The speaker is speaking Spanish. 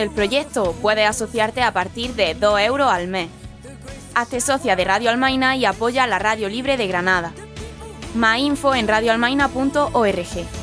El proyecto puedes asociarte a partir de 2 euros al mes. Hazte socia de Radio Almaina y apoya la Radio Libre de Granada. Más info en radioalmaina.org.